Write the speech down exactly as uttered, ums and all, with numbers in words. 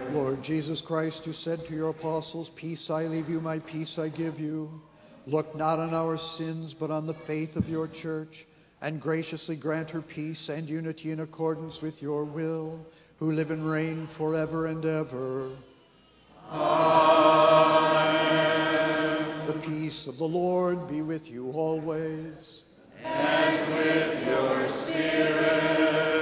Lord Jesus Christ, who said to your apostles, "Peace I leave you, my peace I give you," look not on our sins, but on the faith of your church, and graciously grant her peace and unity in accordance with your will, who live and reign forever and ever. Amen. The peace of the Lord be with you always. And with your spirit.